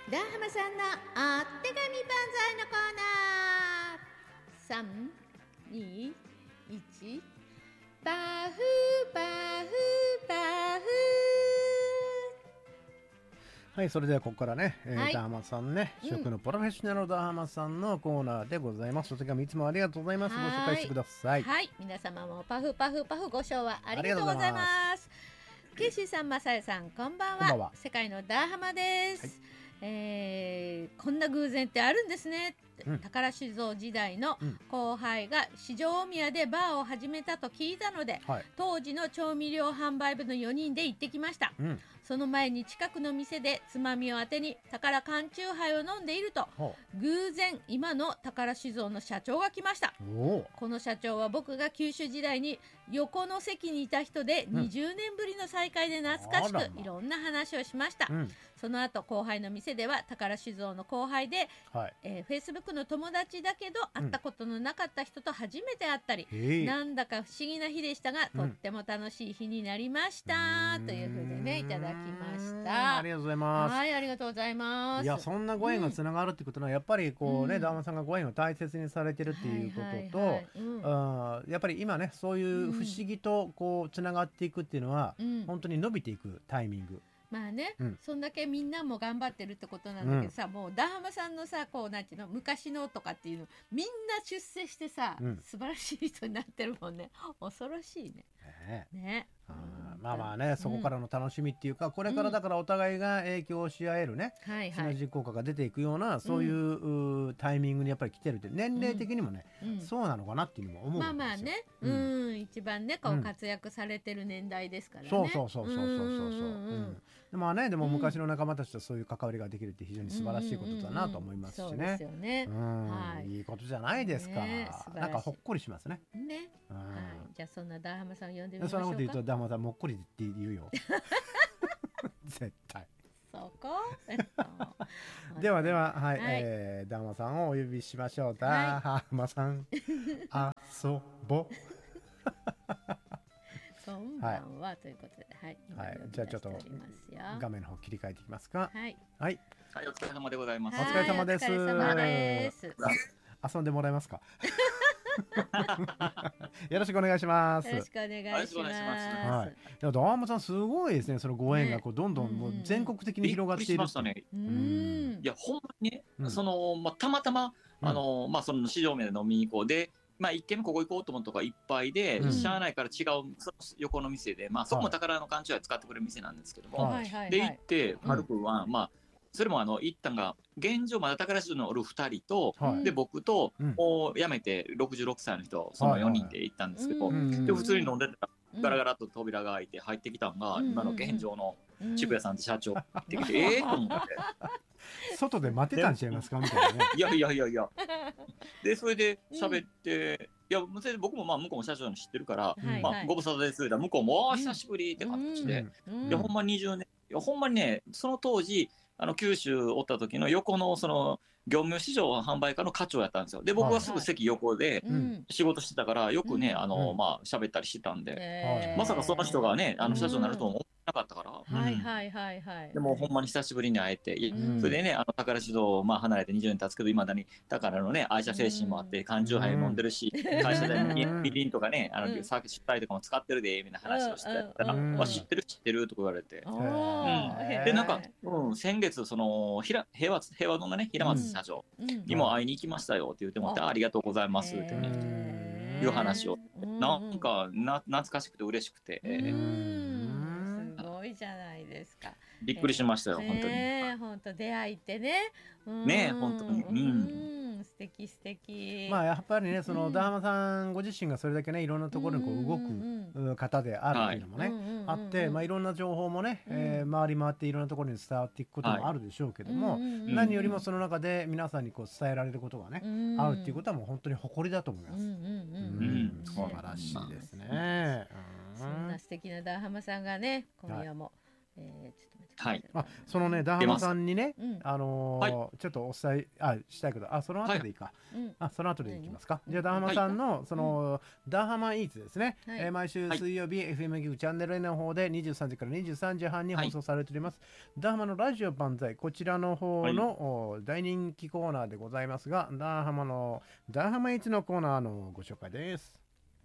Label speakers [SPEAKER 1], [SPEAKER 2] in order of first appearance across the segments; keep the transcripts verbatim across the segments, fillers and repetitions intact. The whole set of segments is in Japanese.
[SPEAKER 1] ダーハマさんのお手紙万歳のコーナー。さん、に、いち、パフパフパフ。
[SPEAKER 2] はい、それではここからね、えー
[SPEAKER 1] はい
[SPEAKER 2] ダーハマさんね、
[SPEAKER 1] うん
[SPEAKER 2] 食のプロフェッショナルダーハマさんのコーナーでございます。お手紙いつもありがとうございます。ご紹介してください。
[SPEAKER 1] はい、皆様もパフパフパフご賞はありがとうございます。ケイシーさん、マサヤさん、こんばんは。
[SPEAKER 2] こんばんは
[SPEAKER 1] 世界のダーハマです。
[SPEAKER 2] はい
[SPEAKER 1] えーこんな偶然ってあるんですね。
[SPEAKER 2] うん
[SPEAKER 1] 宝酒造時代の
[SPEAKER 2] うん
[SPEAKER 1] 後輩が四条大宮でバーを始めたと聞いたので、
[SPEAKER 2] はい。
[SPEAKER 1] 当時の調味料販売部のよにんで行ってきました。
[SPEAKER 2] うん。
[SPEAKER 1] その前に近くの店でつまみを当てに宝缶チューハイを飲んでいると、
[SPEAKER 2] ほ
[SPEAKER 1] 偶然今の宝酒造の社長が来ました。
[SPEAKER 2] う。おお。
[SPEAKER 1] この社長は僕が九州時代に横の席にいた人で、
[SPEAKER 2] うん
[SPEAKER 1] にじゅうねんぶりの再会で懐かし
[SPEAKER 2] あらま
[SPEAKER 1] くいろんな話をしました。
[SPEAKER 2] うん。
[SPEAKER 1] その後後輩の店では宝酒造の後輩で、
[SPEAKER 2] はい。
[SPEAKER 1] えー、Facebook の友達だけど会ったことのなかった人と初めて会ったり、
[SPEAKER 2] へえ。
[SPEAKER 1] なんだか不思議な日でしたが、
[SPEAKER 2] うん
[SPEAKER 1] とっても楽しい日になりましたというふうでねいただきまし
[SPEAKER 2] うーん
[SPEAKER 1] た。
[SPEAKER 2] ありがとうございます。
[SPEAKER 1] はい、ありがとうございます。
[SPEAKER 2] いや、そんなご縁がつながるってことは、やっぱりこうね、
[SPEAKER 1] うん
[SPEAKER 2] ダーマさんがご縁を大切にされてるっていうことと、
[SPEAKER 1] はいはいはいうん
[SPEAKER 2] あーやっぱり今ね、そういう不思議とこうつながっていくっていうのは、
[SPEAKER 1] うん
[SPEAKER 2] 本当に伸びていくタイミング。
[SPEAKER 1] まあね、
[SPEAKER 2] うん
[SPEAKER 1] そんだけみんなも頑張ってるってことなんだけどさ、もうダーハマさんのさ、こうなんていうの、昔のとかっていうのみんな出世してさ、
[SPEAKER 2] うん
[SPEAKER 1] 素晴らしい人になってるもんね。恐ろしいね。
[SPEAKER 2] ね
[SPEAKER 1] ね。
[SPEAKER 2] あーまあまあね、そこからの楽しみっていうか、これからだからお互いが影響し合えるね、シナ
[SPEAKER 1] はいはい。
[SPEAKER 2] ジー効果が出ていくような、そういううータイミングにやっぱり来てるって、年齢的にもね、
[SPEAKER 1] うん
[SPEAKER 2] そうなのかなっていうのも思う
[SPEAKER 1] まあ
[SPEAKER 2] わけですよ。
[SPEAKER 1] まあね、
[SPEAKER 2] う
[SPEAKER 1] うんん、一番ね、こ
[SPEAKER 2] う
[SPEAKER 1] うん活躍されてる年代ですからね。
[SPEAKER 2] そうそうそうそうそうそうそう。
[SPEAKER 1] んんん
[SPEAKER 2] うんでまあね、でも昔の仲間たちとそういう関わりができるって非常に素晴らしいことだなと思いますし
[SPEAKER 1] そうです
[SPEAKER 2] ね。
[SPEAKER 1] よね
[SPEAKER 2] う。ん、
[SPEAKER 1] はい
[SPEAKER 2] いいことじゃないですか。
[SPEAKER 1] ね素晴らしい
[SPEAKER 2] なんかほっこりしますね。
[SPEAKER 1] ね。
[SPEAKER 2] うん
[SPEAKER 1] はい。じゃあそんなダーハマさんを呼んでみましょうか。
[SPEAKER 2] そんなこと言うと、ダーマさんもっこりって言うよ。絶対。
[SPEAKER 1] そこ。
[SPEAKER 2] ではでは、はい、
[SPEAKER 1] はい
[SPEAKER 2] えー、ダーマさんをお呼びしましょう。ダ
[SPEAKER 1] はい
[SPEAKER 2] ーハマさん、遊ぼ。
[SPEAKER 1] こんばんは、ということで、はい。
[SPEAKER 2] はい
[SPEAKER 1] 今
[SPEAKER 2] じゃあちょっと
[SPEAKER 1] 呼び出しておりますよ
[SPEAKER 2] 画面の方切り替えていきますか。
[SPEAKER 1] はい。
[SPEAKER 2] はい、
[SPEAKER 3] はい、お疲れ様でございます。
[SPEAKER 2] お疲れ様です
[SPEAKER 1] はいお疲れ様です。
[SPEAKER 2] 遊んでもらえますか。よろしくお願いします。
[SPEAKER 1] よろしくお願いします。
[SPEAKER 3] よろしくお願いします
[SPEAKER 2] はい。いや、ダーマさんすごいですね。そのご縁がこうどんどんもう全国的に広がっている
[SPEAKER 3] びっくりしましたね。
[SPEAKER 1] う
[SPEAKER 2] うん
[SPEAKER 1] ん。
[SPEAKER 3] いや、ほんまにね、
[SPEAKER 2] うん
[SPEAKER 3] その、まあ、たまたま、
[SPEAKER 2] うん
[SPEAKER 3] あの、まあ、その市場名で飲みに行こうで、まあ、一軒目ここ行こうと思ったとかいっぱいで、
[SPEAKER 2] うん
[SPEAKER 3] しゃあないから違う、その横の店で、まあ、そこも宝の缶チューハイ使ってくれる店なんですけども、
[SPEAKER 2] はい
[SPEAKER 1] はいはい
[SPEAKER 3] で、
[SPEAKER 1] はい。
[SPEAKER 3] 行って、
[SPEAKER 2] うん
[SPEAKER 3] ハル君は、まあ、それもあの、行ったんが、現状まだ宝市のおるふたりと、
[SPEAKER 2] はい。
[SPEAKER 3] で、僕と、
[SPEAKER 2] うん
[SPEAKER 3] もう辞めてろくじゅうろくさいの人、そのよにんで行ったんですけど、
[SPEAKER 1] うん
[SPEAKER 3] で、普通に飲んでたら、
[SPEAKER 1] うん
[SPEAKER 3] ガラガラと扉が開いて入ってきたんが、
[SPEAKER 1] うん
[SPEAKER 3] 今の現状の
[SPEAKER 1] うん
[SPEAKER 3] 渋谷さんって社長ってきて、ええと思って。
[SPEAKER 2] 外で待ってたんちゃいますかみたいなね。
[SPEAKER 3] いやいやいやいや。で、それで喋って、いや、それで僕もまあ向こうも社長の知ってるから、
[SPEAKER 1] はいはい
[SPEAKER 3] まあご無沙汰です。だから向こうも、あー久しぶりって感じで。
[SPEAKER 1] うん
[SPEAKER 3] いや、ほんまにじゅうねん、いや、ほんまにね、その当時、あの、九州おった時の横の、その、業務市場販売課の課長やったんですよ。で、僕はすぐ席横で
[SPEAKER 1] うん。
[SPEAKER 3] 仕事してたから、よくね、
[SPEAKER 1] うん
[SPEAKER 3] あの、
[SPEAKER 2] うん
[SPEAKER 3] まあ、喋ったりしてたんで、
[SPEAKER 1] えー
[SPEAKER 3] まさかその人がね、あ
[SPEAKER 1] うん
[SPEAKER 3] の、社長になるとは思ってなかったから、
[SPEAKER 1] はいはいはいはい。
[SPEAKER 3] でもほんまに久しぶりに会えて、いや
[SPEAKER 1] うん
[SPEAKER 3] それでね、あの宝酒造、まあ、離れてにじゅうねん経つけど、いまだに宝のね、愛車精神もあって、缶チューハイ飲んでるし、会社でみ
[SPEAKER 2] うん
[SPEAKER 3] みりんとかね、あ
[SPEAKER 1] うん
[SPEAKER 3] の、さっき失敗とかも使ってるで、みたいな話をしてたら、
[SPEAKER 2] うん
[SPEAKER 3] あ知ってる知ってるとか言われて。
[SPEAKER 1] お
[SPEAKER 2] うん
[SPEAKER 1] ーへー
[SPEAKER 3] で、なんか、うん、先月、その、ひら平和、平和堂のね、平松社長
[SPEAKER 1] うん
[SPEAKER 3] にも会いに行きましたよって言ってもらって、
[SPEAKER 1] あ
[SPEAKER 3] ありがとうございますって
[SPEAKER 1] へ
[SPEAKER 3] ね、
[SPEAKER 1] ー
[SPEAKER 3] いう話を
[SPEAKER 1] うん
[SPEAKER 3] なんかな、懐かしくて嬉しくて、
[SPEAKER 1] うんすごいじゃないですか。
[SPEAKER 3] びっくりしましたよ、本当に。
[SPEAKER 1] ねえ本当出会いってね。うん
[SPEAKER 3] ねえ本当にうん
[SPEAKER 1] うん素敵素敵。
[SPEAKER 2] まあやっぱりね、その
[SPEAKER 1] うん
[SPEAKER 2] ダーマさんご自身がそれだけね、いろんなところにこう動
[SPEAKER 1] うん
[SPEAKER 2] くう方であるっていうのもね、あって、まあいろんな情報もね、えー回り回っていろんなところに伝わっていくこともあるでしょうけども、
[SPEAKER 3] ん
[SPEAKER 2] 何よりもその中で皆さんにこう伝えられることがね、あるっていうことはもう本当に誇りだと思います。
[SPEAKER 1] うんうんうん
[SPEAKER 2] う
[SPEAKER 1] うん
[SPEAKER 2] ん素晴らしいですね。
[SPEAKER 1] そんな素敵なダーハマさんがね今夜も、えーちょっと待って
[SPEAKER 3] はい。
[SPEAKER 2] あ、そのね、ダーハマさんにね、
[SPEAKER 1] うん
[SPEAKER 2] あのーちょっとお伝えあしたいこと、あ、その後でいいか。
[SPEAKER 1] うん
[SPEAKER 2] あ、その後でいきますか。
[SPEAKER 1] うん
[SPEAKER 2] じゃあダーハマさんのその、ダーハマイーツですね。
[SPEAKER 1] はい
[SPEAKER 2] えー毎週水曜日、エフエム ギグチャンネル N の方でにじゅうさんじからにじゅうさんじはんに放送されております。ダーハマのラジオ万歳、こちらの方の、お大人気コーナーでございますが、ダーハマのダーハマイーツのコーナーのご紹介です。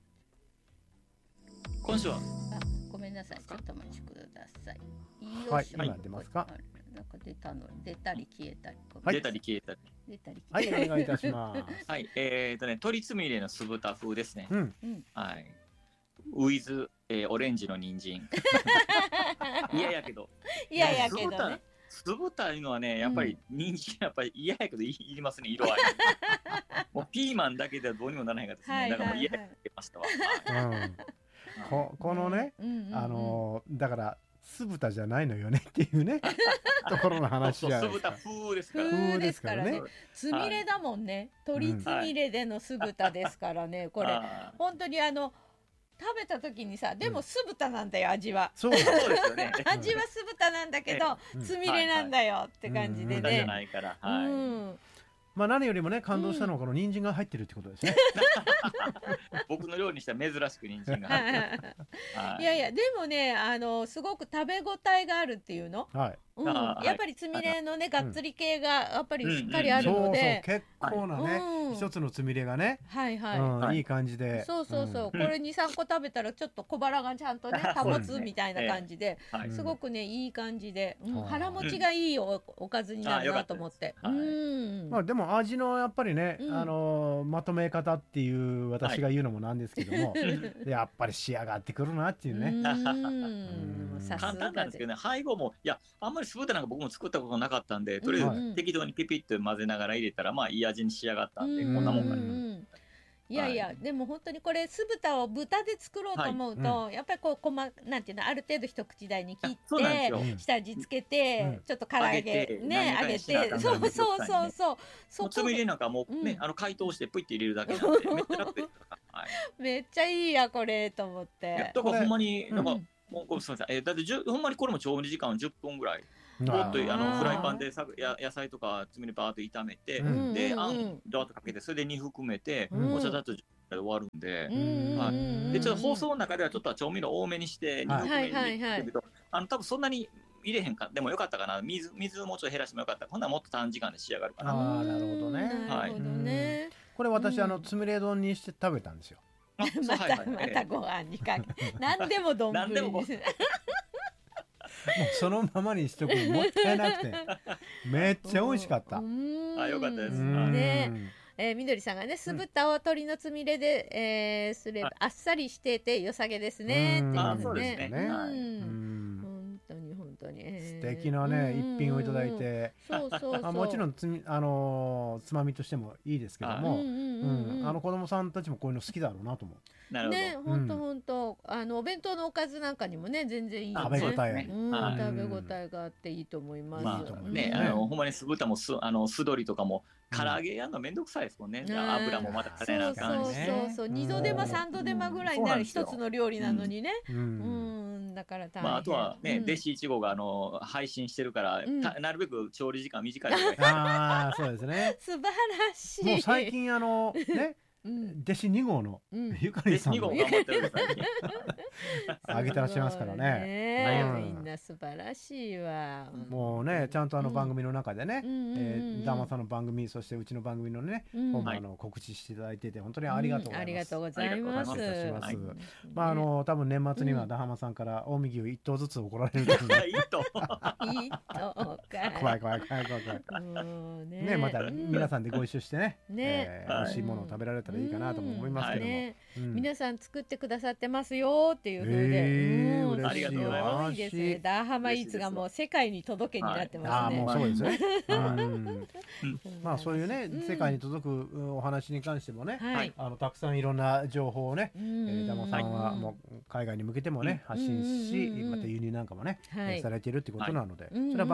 [SPEAKER 3] 今週は
[SPEAKER 1] あ、ごめんなさい、ちょっとお待ちください。
[SPEAKER 2] はい
[SPEAKER 1] よしょ
[SPEAKER 2] 今出ますか？
[SPEAKER 1] あなんか出たの、出たり消えたり。
[SPEAKER 2] はい
[SPEAKER 3] 出たり消えたり。
[SPEAKER 1] 出たり
[SPEAKER 2] はい、
[SPEAKER 1] 消えたり。
[SPEAKER 2] お願いいたします。
[SPEAKER 3] はい。えっとね、鳥つみれの酢豚風ですね。
[SPEAKER 2] うん。
[SPEAKER 1] うん
[SPEAKER 3] はい。ウィズ、えーオレンジの人参。嫌やけど。
[SPEAKER 1] いやいやけどね。
[SPEAKER 3] 酢豚いうのはね、やっぱり人参やっぱり嫌やけどいいりますね、色合い。もうピーマンだけではどうにもならないかったですね。
[SPEAKER 1] はいはいはい
[SPEAKER 3] だからもう嫌やってましたわ。はい
[SPEAKER 2] うん、ここのね、
[SPEAKER 1] うんうんうん
[SPEAKER 2] あのーだから酢豚じゃないのよねっていうねところの話じゃないですか。
[SPEAKER 3] 酢豚風ですから。
[SPEAKER 1] 風ですからね
[SPEAKER 2] 風。
[SPEAKER 1] つみれだもんね。鶏つみれでの酢豚ですからね。これ
[SPEAKER 3] あー
[SPEAKER 1] 本当にあの食べた時にさ、でも酢豚なんだよ味は。
[SPEAKER 2] そう
[SPEAKER 3] そうですよね。
[SPEAKER 1] 味は酢豚なんだけど、
[SPEAKER 2] うん
[SPEAKER 1] つみれなんだよって感じで
[SPEAKER 2] うん
[SPEAKER 3] 豚じゃ
[SPEAKER 1] ね。
[SPEAKER 3] ないから。
[SPEAKER 1] う
[SPEAKER 3] はい。
[SPEAKER 1] ん。
[SPEAKER 2] まあ何よりもね感動したのはこの人参が入ってるってことですね。
[SPEAKER 3] 僕の料理にしては珍しく人参が入ってる。はい
[SPEAKER 1] やいやでもねあのすごく食べ応えがあるっていうの、
[SPEAKER 2] はい。
[SPEAKER 1] うん、
[SPEAKER 3] あー
[SPEAKER 1] やっぱりつみれのねがっつり系がやっぱりしっかりある
[SPEAKER 2] そうそう
[SPEAKER 1] ので、
[SPEAKER 2] 結構なね、
[SPEAKER 1] うん
[SPEAKER 2] 一つのつみれがね、
[SPEAKER 1] はいはい、
[SPEAKER 2] うん
[SPEAKER 3] はい
[SPEAKER 2] いい感じで。
[SPEAKER 1] そうそうそう、
[SPEAKER 3] うん
[SPEAKER 1] これにさんこ食べたらちょっと小腹がちゃんとね保つみたいな感じで、
[SPEAKER 3] はい。
[SPEAKER 1] すごくねいい感じで、うん
[SPEAKER 2] あー
[SPEAKER 1] 腹持ちがいいおおかずになるなと思って、
[SPEAKER 3] あーよかったです
[SPEAKER 1] うん、
[SPEAKER 2] まあでも味のやっぱりね、
[SPEAKER 1] うん
[SPEAKER 2] あのーまとめ方っていう私が言うのもなんですけども、やっぱり仕上がってくるなっていうね。
[SPEAKER 1] うんさす
[SPEAKER 3] 簡単なん
[SPEAKER 1] がで
[SPEAKER 3] ですけどね、配合も、いや、あんまり酢豚なんか僕も作ったことなかったんで、とりあえ
[SPEAKER 1] うん
[SPEAKER 3] ず適当にピピッと混ぜながら入れたら、まあいい味に仕上がったんで、
[SPEAKER 1] うん
[SPEAKER 3] こんなもんか
[SPEAKER 2] う
[SPEAKER 3] ね。
[SPEAKER 1] うんいやいや、
[SPEAKER 3] はい
[SPEAKER 1] でも本当にこれ酢豚を豚で作ろうと思うと、
[SPEAKER 2] は
[SPEAKER 1] やっぱりこうこまなんていうのある程度一口大に切っ
[SPEAKER 3] そうなんです
[SPEAKER 1] て
[SPEAKER 3] よ。
[SPEAKER 2] うん
[SPEAKER 1] 下味つけて、
[SPEAKER 2] うん
[SPEAKER 1] ちょっと唐揚げ
[SPEAKER 3] 揚げて
[SPEAKER 1] ね揚げ
[SPEAKER 3] 何回しなあかんから
[SPEAKER 1] てそうそうそうそうそこ
[SPEAKER 3] もうつみれなんかもうね、
[SPEAKER 1] うん
[SPEAKER 3] あの解凍してプイって入れるだけなんで、めっちゃ楽ですから。はい。
[SPEAKER 1] めっちゃいいやこれと思っ
[SPEAKER 3] いや
[SPEAKER 1] て。
[SPEAKER 3] だからほんまに、
[SPEAKER 2] うん
[SPEAKER 3] なんか、もうごめんなさい、えーだってじゅほんまにこれも調理時間じゅっぷんぐらい、
[SPEAKER 2] うん
[SPEAKER 3] ぼーっとあ
[SPEAKER 1] あー
[SPEAKER 3] のフライパンでさや野菜とかつみれバーっと炒めて、
[SPEAKER 2] うん
[SPEAKER 3] で、
[SPEAKER 1] うん
[SPEAKER 3] あんドーッとかけて、それで煮含めて、
[SPEAKER 1] うん
[SPEAKER 3] お茶だとじゅっぷんで終わるんで、
[SPEAKER 1] うん
[SPEAKER 3] はい
[SPEAKER 1] うん
[SPEAKER 3] でちょっと放送の中ではちょっと調味料多めにして、煮
[SPEAKER 2] はい
[SPEAKER 3] 含めに
[SPEAKER 1] はいはいはい
[SPEAKER 3] してると、あの多分そんなに入れへんかでもよかったかな、水水もうちょっと減らしてもよかった、ほんならもっと短時間で仕上がるかな。
[SPEAKER 2] あーなるほどね
[SPEAKER 1] うんなるほどね。
[SPEAKER 2] これ私、
[SPEAKER 1] うん
[SPEAKER 2] あのつみれ丼にして食べたんですよ。
[SPEAKER 3] あそう
[SPEAKER 1] ま
[SPEAKER 3] はいはい
[SPEAKER 1] たまたご飯にかけ何でも丼
[SPEAKER 3] 何でもご
[SPEAKER 1] にする
[SPEAKER 2] もうそのままにしとくのもったいなくてめっちゃ美味しかった。
[SPEAKER 1] う
[SPEAKER 2] うん
[SPEAKER 1] ん
[SPEAKER 3] あよかったです
[SPEAKER 2] ん
[SPEAKER 1] ねえー、みどりさんがね酢豚を鶏のつみれで、えーすればあっさりしてて良さげですねっていう
[SPEAKER 3] あ
[SPEAKER 1] ね
[SPEAKER 3] そうですね
[SPEAKER 1] うん
[SPEAKER 3] はい
[SPEAKER 2] うん
[SPEAKER 1] 本当に本当に、えー
[SPEAKER 2] 素敵なね、
[SPEAKER 1] うん
[SPEAKER 2] 一品をいただいて、
[SPEAKER 1] そうそうそう
[SPEAKER 2] あもちろんつみ、あのーつまみとしてもいいですけども、
[SPEAKER 1] うんうんうん
[SPEAKER 2] うんあの子供さんたちもこういうの好きだろうなと思う。
[SPEAKER 3] なるほど。
[SPEAKER 1] ね本当本当あのお弁当のおかずなんかにもね全然いいよね
[SPEAKER 2] 食べ応えある
[SPEAKER 1] うん
[SPEAKER 3] はい
[SPEAKER 1] 食べ応えがあっていいと思います、
[SPEAKER 3] ま
[SPEAKER 2] いいと思
[SPEAKER 3] あね、
[SPEAKER 2] いますね
[SPEAKER 3] あのほんまに酢豚もすあの酢鶏とかも唐揚げやるのめんどくさいですもんね。
[SPEAKER 1] うん
[SPEAKER 3] 油もまた垂れなあかんし
[SPEAKER 1] そうそうそうそう二度手間三度手間ぐらいになる一つの料理なのにね
[SPEAKER 2] う
[SPEAKER 1] うんんだから大変
[SPEAKER 3] まああとはね、
[SPEAKER 1] うん
[SPEAKER 3] 弟子いち号があの配信してるから、
[SPEAKER 1] うん
[SPEAKER 3] たなるべく調理時間短い方がいい。
[SPEAKER 2] ああそうですね。
[SPEAKER 1] 素晴らしい
[SPEAKER 2] もう最近あのね
[SPEAKER 1] うん
[SPEAKER 2] 弟子に号の
[SPEAKER 1] うん
[SPEAKER 2] ゆかりさん
[SPEAKER 3] に号
[SPEAKER 2] も
[SPEAKER 3] 頑張ってるからね。
[SPEAKER 2] あげてらっしゃいますからね。
[SPEAKER 1] ね
[SPEAKER 2] うん
[SPEAKER 1] みんな素晴らしいわ
[SPEAKER 2] もうねちゃんとあの番組の中でね、
[SPEAKER 1] うんうんうんうん
[SPEAKER 2] えー、ダーマさんの番組そしてうちの番組のね、
[SPEAKER 1] うん
[SPEAKER 2] 方もあの告知していただいてて本当にありがとうございます。
[SPEAKER 1] んありがとうございます
[SPEAKER 3] あり
[SPEAKER 2] がとうございます
[SPEAKER 1] うん
[SPEAKER 2] まああの多分年末には
[SPEAKER 1] うん
[SPEAKER 2] ダハマさんから近江牛一頭ずつ怒られると思う
[SPEAKER 3] いいと。
[SPEAKER 1] いいとかい
[SPEAKER 2] 怖い怖い怖い怖い怖い。
[SPEAKER 1] もうね
[SPEAKER 2] ねまた皆さんでご一緒してね、
[SPEAKER 1] ね
[SPEAKER 2] えー
[SPEAKER 3] はい
[SPEAKER 2] 美味しいものを食べられたらいいかなとも思いますけども、
[SPEAKER 1] ね
[SPEAKER 2] うん
[SPEAKER 1] 皆さん作ってくださってますよっていう風で、
[SPEAKER 2] へー
[SPEAKER 1] うん
[SPEAKER 2] 嬉しい
[SPEAKER 3] よ
[SPEAKER 1] すごいですね。
[SPEAKER 2] 嬉しい
[SPEAKER 1] ダーハマイーツがもう世界に届けになって
[SPEAKER 2] あ
[SPEAKER 1] ますね。
[SPEAKER 2] あもうそうですね。う
[SPEAKER 3] はい
[SPEAKER 2] んまあそういうね、
[SPEAKER 1] うん
[SPEAKER 2] 世界に届くお話に関してもね、
[SPEAKER 1] はい。
[SPEAKER 2] あのたくさんいろんな情報をね、
[SPEAKER 1] え
[SPEAKER 2] えー、ダモさんはもう海外に向けてもね、
[SPEAKER 1] うん
[SPEAKER 2] 発信し、
[SPEAKER 1] うんうんうん
[SPEAKER 2] また輸入なんかもね、
[SPEAKER 1] はい
[SPEAKER 2] えーされているってことなので、
[SPEAKER 1] うん
[SPEAKER 2] それは番組の方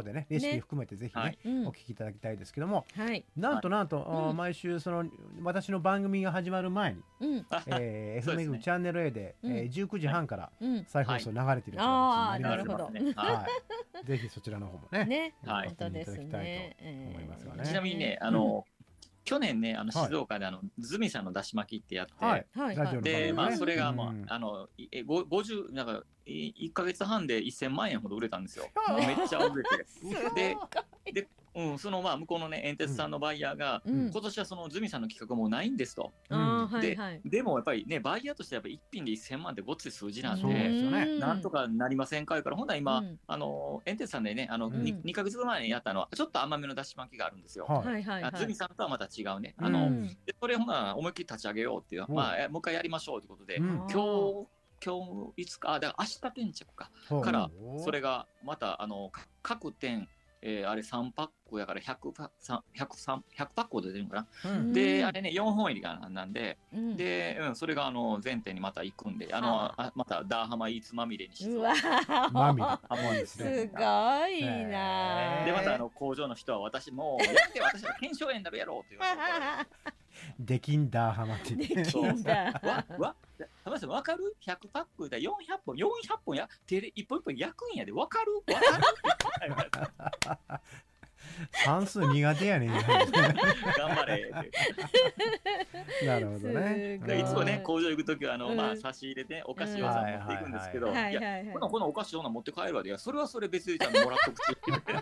[SPEAKER 2] 方でねレシピ含めてぜひね、
[SPEAKER 3] はい
[SPEAKER 1] うん
[SPEAKER 2] お聞きいただきたいですけども、
[SPEAKER 1] はい。
[SPEAKER 2] なんとなんと、あー
[SPEAKER 1] うん
[SPEAKER 2] 毎週その私の番組が始まる前に、
[SPEAKER 1] うん。
[SPEAKER 2] えー、
[SPEAKER 3] そうです
[SPEAKER 2] エフエム
[SPEAKER 3] ね
[SPEAKER 2] チャンネル A で、
[SPEAKER 1] うん
[SPEAKER 2] えー、じゅうくじはんから
[SPEAKER 1] うん。
[SPEAKER 2] 再放送流れている
[SPEAKER 1] はい
[SPEAKER 2] 形になりますので、
[SPEAKER 1] あーなるほど
[SPEAKER 3] ねはい
[SPEAKER 2] はい、ぜひそちらの方もね
[SPEAKER 1] ね。
[SPEAKER 3] はい
[SPEAKER 1] 本当です
[SPEAKER 2] お聞きいただきたい
[SPEAKER 1] ね。
[SPEAKER 2] と思いますがね
[SPEAKER 3] ちなみにね、あの、去年ね、あの
[SPEAKER 2] はい
[SPEAKER 3] 静岡であの、ズミさんのだし巻きってやって、
[SPEAKER 2] はい、
[SPEAKER 1] はい
[SPEAKER 2] ラジオの番組
[SPEAKER 3] で、
[SPEAKER 2] ね
[SPEAKER 3] まあ、それが、ま
[SPEAKER 2] うん
[SPEAKER 3] あ、あの、いえ、ごごじゅう、なんか、いいっかげつはんでせんまんえんほど売れたんですよ。
[SPEAKER 2] あー
[SPEAKER 3] めっちゃ売れて。
[SPEAKER 1] すごい
[SPEAKER 3] で、で、うん、その、まあ、向こうのね、煙鉄さんのバイヤーが、
[SPEAKER 1] うん。
[SPEAKER 3] 今年はそのズミさんの企画もうないんですと。
[SPEAKER 1] ああ、はい
[SPEAKER 3] で
[SPEAKER 1] はい。
[SPEAKER 3] でもやっぱりね、バイヤーとしてやっぱりいっぴんでせんまんってごっつい数字なん
[SPEAKER 2] そうで
[SPEAKER 3] で、
[SPEAKER 2] すよね
[SPEAKER 1] うん
[SPEAKER 3] なんとかなりませんかから、ほんなら今、
[SPEAKER 1] うん
[SPEAKER 3] あの、煙鉄さんでね、あの、
[SPEAKER 2] うん
[SPEAKER 3] ににかげつまえにやったのは、ちょっと甘めのだし巻きがあるんですよ。
[SPEAKER 2] はい
[SPEAKER 1] はいはいはい。
[SPEAKER 3] あズミさんとはまた違うね。
[SPEAKER 2] うん
[SPEAKER 3] あの、
[SPEAKER 1] うん
[SPEAKER 3] でそれほな思いっきり立ち上げようっていう、
[SPEAKER 2] うん
[SPEAKER 3] まあ、えもう一回やりましょうということで、
[SPEAKER 2] うん
[SPEAKER 3] 今日、今日いつか、あ、だから明日転着か、
[SPEAKER 2] ほう
[SPEAKER 3] からそれがまた、あの、か各店、えーあれさんパックやからひゃくパひゃくさんひゃくパックほど出てるのかな。
[SPEAKER 2] うん
[SPEAKER 3] で、あれね、よんほん入りがなんで、
[SPEAKER 1] うん
[SPEAKER 3] で、うん、それがあの全店にまた行くんで、あの、
[SPEAKER 1] は
[SPEAKER 3] あまたダーハマイーツまみれにしそう
[SPEAKER 1] うわ
[SPEAKER 2] まみれ
[SPEAKER 3] あもうです
[SPEAKER 1] す
[SPEAKER 3] ね
[SPEAKER 1] ごいな。
[SPEAKER 3] で、またあの工場の人は私もう、やって私は検証園になるやろうって言われて。
[SPEAKER 2] できんだハマって
[SPEAKER 1] で
[SPEAKER 2] ね
[SPEAKER 1] きんだ。
[SPEAKER 3] わ、わ、浜田さんわかる ?ひゃく パックでよんひゃくほん、よんひゃくほんや、手で一本一本焼くんやで、わかるわかる
[SPEAKER 2] 算数苦手やねん
[SPEAKER 3] 頑張れって。
[SPEAKER 2] なるほどね
[SPEAKER 1] すごい
[SPEAKER 3] いつもね、工場行くときは、あの、
[SPEAKER 1] うん
[SPEAKER 3] まあ、差し入れて、ね、お菓子をさ、
[SPEAKER 2] うん
[SPEAKER 3] 持っていくんですけど、
[SPEAKER 1] はいはい
[SPEAKER 3] いや、
[SPEAKER 1] はい
[SPEAKER 3] この、このお菓子を持って帰るわで、いや、それはそれ別にちゃんともらっとくし、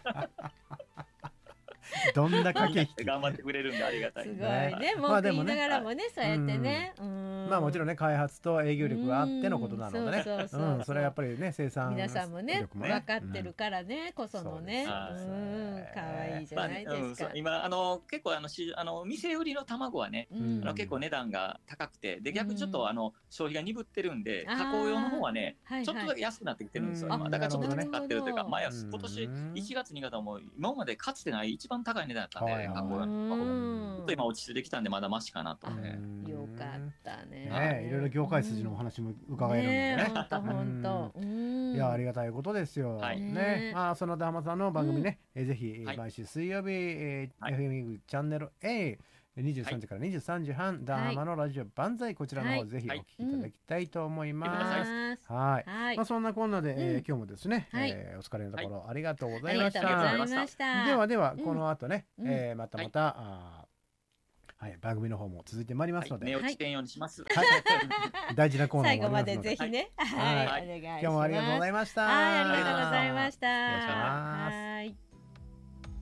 [SPEAKER 2] どんな駆け引き
[SPEAKER 3] 頑張ってくれるんでありがたい。
[SPEAKER 1] すごい
[SPEAKER 2] ね
[SPEAKER 1] ね。
[SPEAKER 2] まあでもね
[SPEAKER 1] 文句言いながらもね、そうやってね。
[SPEAKER 2] まあもちろんね開発と営業力があってのことなのでね
[SPEAKER 1] うんそうそうそう
[SPEAKER 2] うんそれはやっぱりね生産
[SPEAKER 1] 皆さんもね
[SPEAKER 2] 力も
[SPEAKER 1] 分かってるからね、こそのね。
[SPEAKER 2] そうです
[SPEAKER 1] うん、可愛いじゃない
[SPEAKER 3] まあうん
[SPEAKER 1] ですか。
[SPEAKER 3] そう今、あの、結構、あの、しあの店売りの卵はね、
[SPEAKER 1] うん
[SPEAKER 3] あの結構値段が高くて、で、逆にちょっと、あの、消費が鈍ってるんで、
[SPEAKER 1] あー
[SPEAKER 3] 加工用の方はね、
[SPEAKER 1] はいはい
[SPEAKER 3] ちょっとだけ安くなってきてるんですよ、
[SPEAKER 2] うん
[SPEAKER 3] 今。だからちょっと
[SPEAKER 2] なるほどね
[SPEAKER 3] 使ってるというか、前は
[SPEAKER 2] うん
[SPEAKER 3] 今年いちがつ、にがつはもう今までかつてない一番高い値段だったんで、
[SPEAKER 2] はいはい
[SPEAKER 3] 加工用の
[SPEAKER 1] う
[SPEAKER 3] 卵。
[SPEAKER 1] ん
[SPEAKER 3] ちょっと今落ち着いてきたんで、まだマシかなと
[SPEAKER 1] あ
[SPEAKER 3] ね。
[SPEAKER 2] うん
[SPEAKER 1] よかったね。
[SPEAKER 2] ねいろいろ業界筋のお話も伺えるんでね
[SPEAKER 1] ね本当本当。うん
[SPEAKER 2] いやありがたいことですよ。
[SPEAKER 3] はい
[SPEAKER 2] ね
[SPEAKER 1] ね、
[SPEAKER 2] まあそのダーマさんの番組ね、えーぜひ
[SPEAKER 3] はい
[SPEAKER 2] 毎週水曜日、えー
[SPEAKER 3] はい
[SPEAKER 2] エフエム チャンネル A、にじゅうさんじからにじゅうさんじはん、ダーマのラジオ万歳、こちらの
[SPEAKER 1] はい
[SPEAKER 2] 方ぜひお
[SPEAKER 3] はい
[SPEAKER 2] 聞きいただきたいと思い
[SPEAKER 3] は
[SPEAKER 2] ます。はい。
[SPEAKER 1] はい
[SPEAKER 2] まあ。そんなこんなで、えー
[SPEAKER 1] うん
[SPEAKER 2] 今日もですね、
[SPEAKER 1] はい
[SPEAKER 2] えーお疲れのところありがとうござ
[SPEAKER 1] ありがとう
[SPEAKER 2] いました。
[SPEAKER 1] ございました。
[SPEAKER 2] ではでは、
[SPEAKER 1] うん
[SPEAKER 2] この後ね、
[SPEAKER 1] うん
[SPEAKER 2] えーまたまた、あーはい、番組の方も続いてまいりますので、
[SPEAKER 3] 目をつけんようにします。
[SPEAKER 2] はい、大事なコーナー
[SPEAKER 1] 最後ま
[SPEAKER 2] もありますので、
[SPEAKER 1] でぜひね、
[SPEAKER 2] はい
[SPEAKER 1] はい、お願いします。
[SPEAKER 2] 今日もありがとうございました。
[SPEAKER 1] はい、ありがとうございました。
[SPEAKER 2] 失礼します
[SPEAKER 1] はい